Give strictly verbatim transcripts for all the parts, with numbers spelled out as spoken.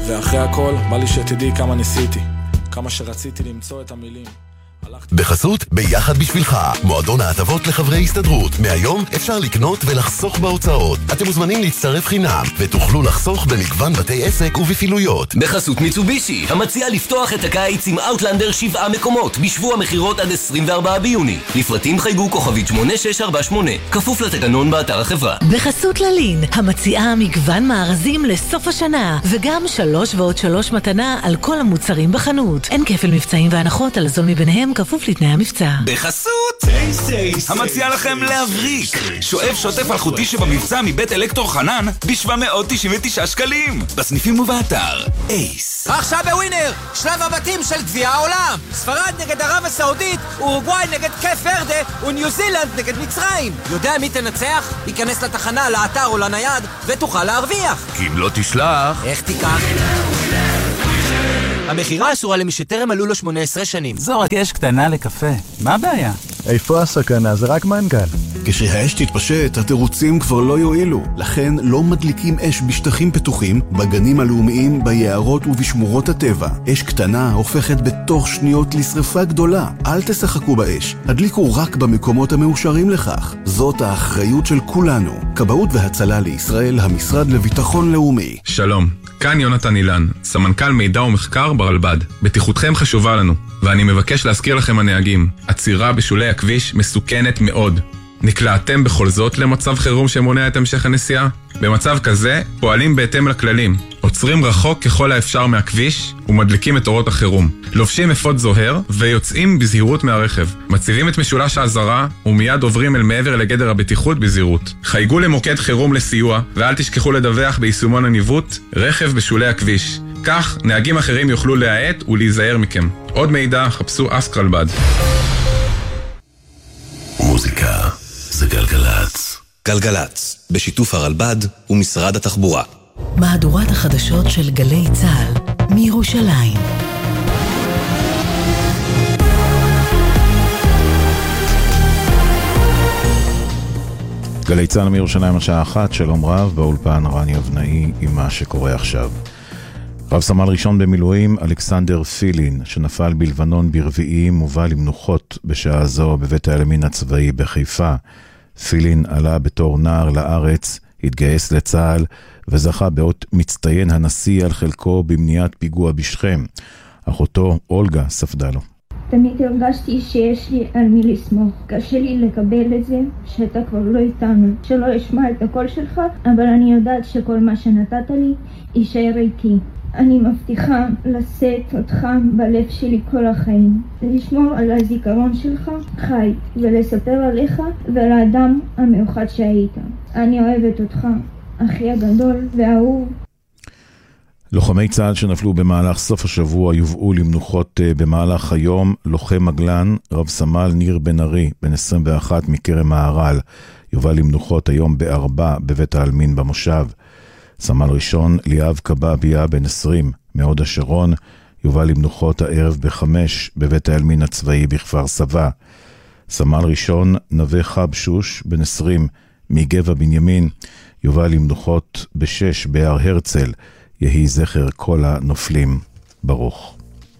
ואחרי הכל, בא לי שתדעי כמה ניסיתי, כמה שרציתי למצוא את המילים. בחסות ביחד בשבילך, מועדון ההטבות לחברי הסתדרות. מהיום אפשר לקנות ולחסוך בהוצאות. אתם מוזמנים להצטרף חינם ותוכלו לחסוך במגוון בתי עסק ובפעילויות. בחסות מיצובישי, המציע לפתוח את הקיץ עם אאוטלנדר שבעה מקומות בשבוע מחירות עד עשרים וארבעה ביוני. לפרטים חייגו כוכבית שמונה שש ארבע שמונה, כפוף לתקנון באתר החברה. בחסות ללין, המציעה מגוון מארזים לסוף השנה וגם שלוש ועוד שלוש מתנה על כל המוצרים בחנות. אין כפל מבצעים והנחות על זול מבניהם כפוף לתנאי המבצע. בחסות המציע לכם להבריק שואב שוטף אלחוטי שבמבצע מבית אלקטור חנן ב-שבע מאות תשעים ותשעה שקלים בסניפים ובאתר אייס. עכשיו בווינר שלב הבתים של גביע העולם, ספרד נגד ערב הסעודית, אורוגוואי נגד קייפ ורדה וניו זילנד נגד מצרים. יודע מי תנצח? ייכנס לתחנה, לאתר או לנייד ותוכל להרוויח. כי אם לא תשלח, איך תיקח? המחירה אסורה למי שטרם מלאו לו שמונה עשרה שנים. זו רק אש קטנה לקפה, מה הבעיה? איפה הסכנה? זה רק מנכ"ל. כשהאש תתפשט, התירוצים כבר לא יועילו. לכן לא מדליקים אש בשטחים פתוחים, בגנים הלאומיים, ביערות ובשמורות הטבע. אש קטנה הופכת בתוך שניות לשריפה גדולה. אל תשחקו באש. הדליקו רק במקומות המאושרים לכך. זאת האחריות של כולנו. כבאות והצלה לישראל, המשרד לביטחון לאומי. שלום, כאן יונתן אילן, סמנכ"ל מידע ומחקר ברלב"ד. בטיחותכם חשובה לנו, ואני מבקש להזכיר לכם הנהגים. עצירה בשולי הכביש מסוכנת מאוד. נקלעתם בכל זאת למצב חירום שמונע את המשך הנסיעה? במצב כזה פועלים בהתאם לכללים. עוצרים רחוק ככל האפשר מהכביש ומדליקים את אורות החירום. לובשים אפוד זוהר ויוצאים בזהירות מהרכב. מציבים את משולש האזהרה ומיד עוברים אל מעבר לגדר הבטיחות בזהירות. חייגו למוקד חירום לסיוע ואל תשכחו לדווח ביישומון הניווט רכב בשולי הכביש. כך נהגים אחרים יוכלו להאט ולהיזהר מכם. עוד מידע חפשו אסק רלב"ד. מוזיקה זה גלגלץ. גלגלץ, בשיתוף הרלב"ד ומשרד התחבורה. מהדורת החדשות של גלי צה"ל מירושלים. גלי צה"ל מירושלים השעה אחת, שלום רב, באולפן רני אבנאי עם מה שקורה עכשיו. רב סמל ראשון במילואים אלכסנדר פילין, שנפל בלבנון ברביעי, מובא למנוחות בשעה זו בבית העלמין הצבאי בחיפה. פילין עלה בתור נער לארץ, התגייס לצה"ל וזכה באות מצטיין הנשיא על חלקו במניעת פיגוע בשכם. אחותו אולגה ספדה לו. תמיד הרגשתי שיש לי על מי לסמוך. קשה לי לקבל את זה שאתה כבר לא איתנו, שלא אשמע את הקול שלך, אבל אני יודעת שכל מה שנתת לי יישאר איתי. אני מבטיחה לשאת אותך בלב שלי כל החיים, לשמור על הזיכרון שלך חי ולספר עליך ועל האדם המיוחד שהיית. אני אוהבת אותך, אחי הגדול והאהוב. לוחמי צה"ל שנפלו במהלך סוף השבוע יובאו למנוחות במהלך היום. לוחם מגלן, רב סמל ניר בן ארי, בן עשרים ואחת מכרם מהר"ל, יובא למנוחות היום בארבע בבית העלמין במושב. סמל ראשון ליאב קבביה, בן עשרים, מהוד השרון, יובא למנוחות הערב בחמש בבית העלמין הצבאי בכפר סבא. סמל ראשון נווה חבשוש, בן עשרים, מגבע בנימין, יובא למנוחות בשש בהר הרצל. יהי זכר כל הנופלים ברוך.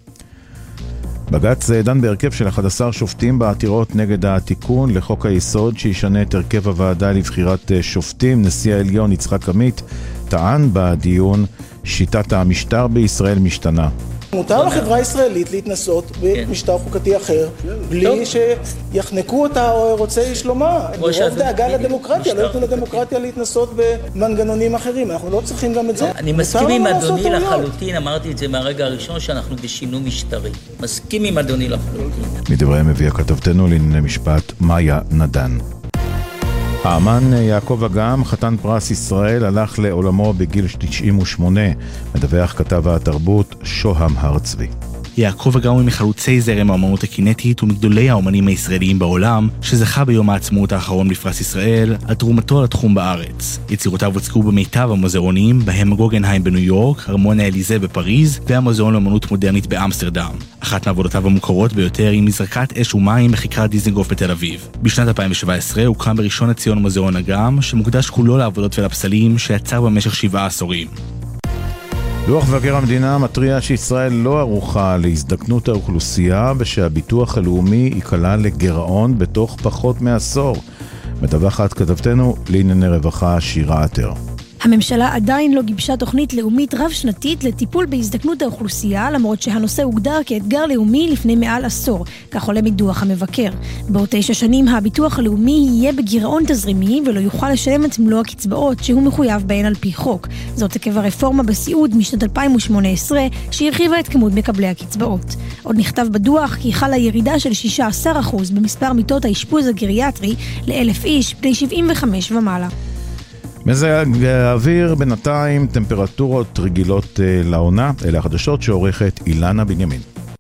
בג"ץ דן בהרכב של אחד עשר שופטים בעתירות נגד התיקון לחוק היסוד שישנה את הרכב הוועדה לבחירת שופטים. נשיא העליון יצחק עמית טען בדיון שיטת המשטר בישראל משתנה. מותר לחברה הישראלית להתנסות במשטר חוקתי אחר בלי שיחנקו אותה או רוצי שלומה. ברוב דאגה לדמוקרטיה, לא יתנו לדמוקרטיה להתנסות במנגנונים אחרים. אנחנו לא צריכים גם את זה. אני מסכים עם אדוני לחלוטין, אמרתי את זה מהרגע הראשון שאנחנו בשינוי משטרי. מסכים עם אדוני לחלוטין. מדבריהם מביא כתבתנו לענייני משפט מאיה נדן. האמן יעקב אגם, חתן פרס ישראל, הלך לעולמו בגיל תשעים ושמונה. מדווח כתב התרבות שוהם הר צבי. יעקב אגם הוא מחלוצי זרם האמנות הקינטית ומגדולי האומנים הישראליים בעולם, שזכה ביום העצמאות האחרון בפרס ישראל על תרומתו לתחום בארץ. יצירותיו הוצגו במיטב המוזיאונים, בהם גוגנהיים בניו יורק, ארמון האליזה בפריז והמוזיאון לאמנות מודרנית באמסטרדם. אחת מעבודותיו המוכרות ביותר היא מזרקת אש ומים בכיכר דיזנגוף בתל אביב. בשנת אלפיים ושבע עשרה הוקם בראשון לציון מוזיאון אגם, שמוקדש כולו לעבודות ולפסלים שיצר במשך שבעה עשורים. דוח מבקר המדינה מטריע שישראל לא ערוכה להזדקנות האוכלוסייה ושהביטוח הלאומי ייקלע לגירעון בתוך פחות מעשור. מדווחת כתבתנו לענייני רווחה שירה עטר. הממשלה עדיין לא גיבשה תוכנית לאומית רב-שנתית לטיפול בהזדקנות האוכלוסייה, למרות שהנושא הוגדר כאתגר לאומי לפני מעל עשור, כך עולה מדוח המבקר. בעוד תשע שנים הביטוח הלאומי יהיה בגירעון תזרימי ולא יוכל לשלם את מלוא הקצבאות שהוא מחויב בהן על פי חוק. זאת עקב הרפורמה בסיעוד משנת אלפיים ושמונה עשרה שהרחיבה את כמות מקבלי הקצבאות. עוד נכתב בדוח כי חלה ירידה של שישה עשר אחוז במספר מיטות האשפוז הגריאטרי לאלף איש בני שבעים וחמש ומעלה. מזג האוויר בינתיים, טמפרטורות רגילות לעונה. אלה החדשות שעורכת אילנה בנימין.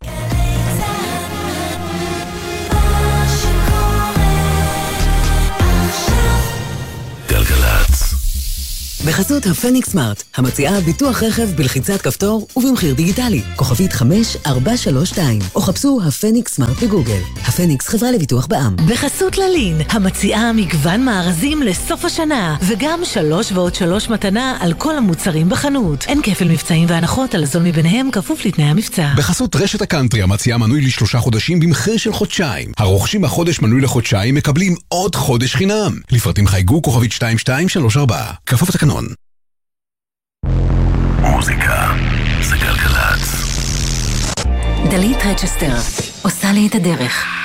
בחסות הפניקס סמארט, המציעה ביטוח רכב בלחיצת כפתור ובמחיר דיגיטלי. כוכבית חמש ארבע שלוש שתיים, או חפשו הפניקס סמארט בגוגל. הפניקס חברה לביטוח בע"מ. בחסות ללין, המציעה מגוון מארזים לסוף השנה, וגם שלוש ועוד שלוש מתנה על כל המוצרים בחנות. אין כפל מבצעים והנחות על הזול מביניהם, כפוף לתנאי המבצע. בחסות רשת הקאנטרי, המציעה מנוי לשלושה חודשים במחיר של חודשיים. הרוכשים החודש מנוי לחודשיים מקבלים עוד חודש חינם. לפרטים חייגו כוכבית שתיים שתיים שלוש ארבע. כפוף לתקנון. מוזיקה זה גלגלצ. דלית רצ'סטר עושה לי את הדרך.